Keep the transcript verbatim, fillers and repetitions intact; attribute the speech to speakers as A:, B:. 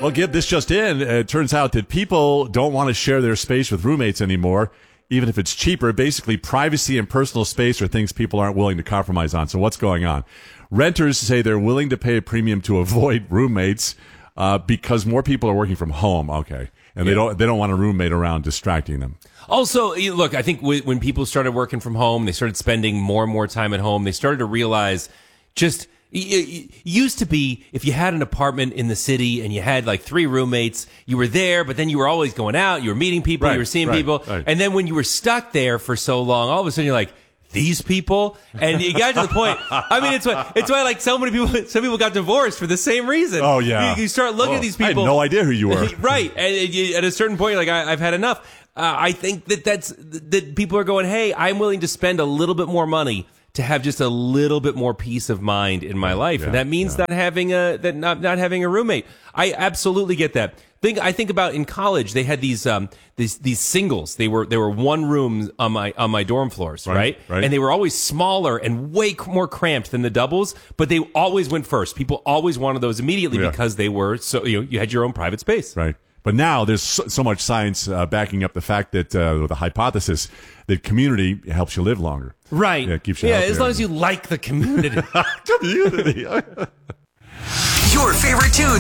A: Well, Gib, this just in. It turns out that people don't want to share their space with roommates anymore, even if it's cheaper. Basically, privacy and personal space are things people aren't willing to compromise on. So what's going on? Renters say they're willing to pay a premium to avoid roommates uh, because more people are working from home. Okay. And yeah. they don't they don't want a roommate around distracting them.
B: Also, look, I think when people started working from home, they started spending more and more time at home. They started to realize just it used to be if you had an apartment in the city and you had like three roommates, you were there, but then you were always going out, you were meeting people, right, you were seeing right, people. Right. And then when you were stuck there for so long, all of a sudden you're like, these people, and you got to the point. I mean, it's why it's why like so many people, some people got divorced for the same reason.
A: Oh yeah,
B: you, you start looking
A: oh,
B: at these people.
A: I had no idea who you were.
B: Right, and you, at a certain point, you're like, I, I've had enough. Uh, I think that that's that people are going, hey, I'm willing to spend a little bit more money to have just a little bit more peace of mind in my life, yeah, and that means yeah. not having a that not not having a roommate. I absolutely get that. Think I think about in college they had these um these these singles. They were they were one room on my on my dorm floors, right?
A: Right. right.
B: And they were always smaller and way more cramped than the doubles, but they always went first. People always wanted those immediately yeah. because they were so you know you had your own private space.
A: Right. But now there's so, so much science uh, backing up the fact that uh, the hypothesis that community helps you live longer.
B: Right.
A: Yeah, it keeps you
B: yeah
A: healthier.
B: As long as you like the community.
A: Community.
C: Your favorite tunes